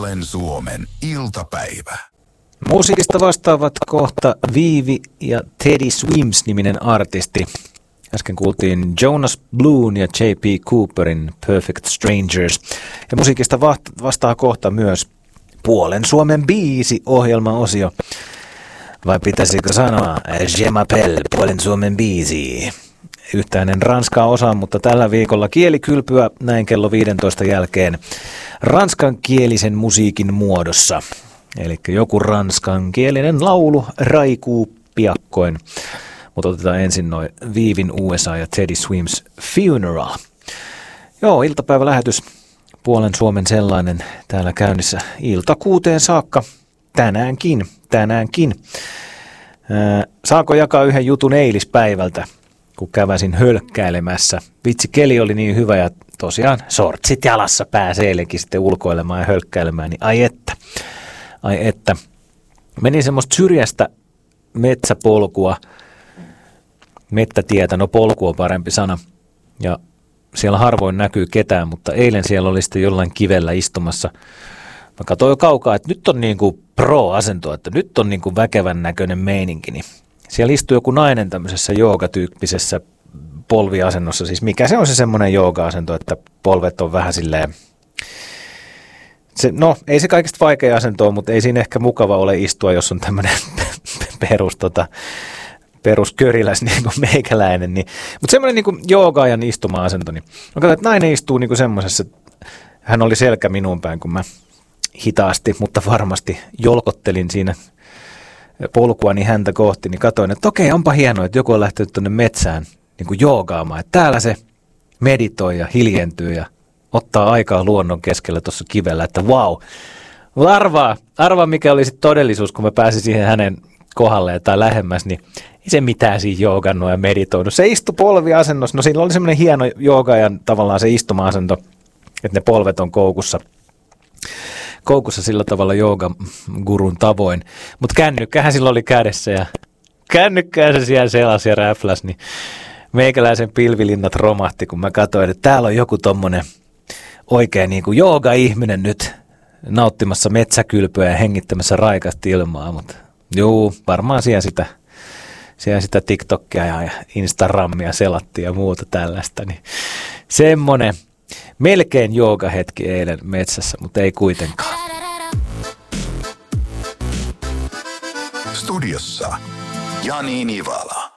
Puolen Suomen iltapäivä. Musiikista vastaavat kohta Viivi ja Teddy Swims-niminen artisti. Äsken kuultiin Jonas Bluun ja J.P. Cooperin Perfect Strangers. Ja musiikista vastaa kohta myös Puolen Suomen biisi-ohjelmaosio. Vai pitäisikö sanoa Je m'appelle Puolen Suomen biisi? Yhtään en ranskaa osaa, mutta tällä viikolla kielikylpyä näin kello 15 jälkeen ranskankielisen musiikin muodossa. Eli joku ranskankielinen laulu raikuu piakkoin. Mutta otetaan ensin noin Viivin USA ja Teddy Swims Funeral. Joo, iltapäivälähetys Puolen Suomen sellainen täällä käynnissä ilta 6 saakka. Tänäänkin. Saako jakaa yhden jutun eilispäivältä, kun käväsin hölkkäilemässä. Vitsi, keli oli niin hyvä ja tosiaan sortsit jalassa pääsee eilenkin sitten ulkoilemaan ja hölkkäilemään, niin ai että. Menin semmoista syrjästä metsäpolkua, mettätietä, no polku on parempi sana, ja siellä harvoin näkyy ketään, mutta eilen siellä oli sitten jollain kivellä istumassa. Mä katsoin jo kaukaa, että nyt on niinku pro-asento, että nyt on niinku väkevän näköinen meininki. Niin siellä istui joku nainen tämmöisessä joogatyyppisessä polviasennossa. Siis mikä se on se semmoinen jooga-asento, että polvet on vähän silleen... ei se kaikista vaikea asento ole, mutta ei siinä ehkä mukava ole istua, jos on tämmöinen perusköriläs niin kuin meikäläinen. Niin. Mutta semmoinen niin kuin joogaajan istuma-asento. Niin. Mä katsoin, että nainen istuu niin kuin semmoisessa, hän oli selkä minuun päin, kun mä hitaasti, mutta varmasti jolkottelin siinä polkuani häntä kohti, niin katsoin, että okei, onpa hienoa, että joku on lähtenyt tuonne metsään niin kuin joogaamaan. Että täällä se meditoi ja hiljentyy ja ottaa aikaa luonnon keskellä tuossa kivellä, että vau. Mutta arvaa mikä oli sitten todellisuus, kun mä pääsin siihen hänen kohdalleen tai lähemmäs, niin ei se mitään siinä joogannut ja meditoinut. Se istui polviasennossa, no siinä oli semmoinen hieno joogajan tavallaan se istuma-asento, että ne polvet on koukussa sillä tavalla joogagurun tavoin. Mutta kännykkähän sillä oli kädessä ja kännykkää se siellä selasi ja räfläsi, niin meikäläisen pilvilinnat romahti, kun mä katsoin, että täällä on joku tommonen oikein niin kuin jooga-ihminen nyt nauttimassa metsäkylpyä ja hengittämässä raikasta ilmaa, mutta juu, varmaan siellä sitä TikTokia ja Instagramia selattiin ja muuta tällaista, niin semmonen melkein joogahetki eilen metsässä, mutta ei kuitenkaan. Studiossa Jani Nivala.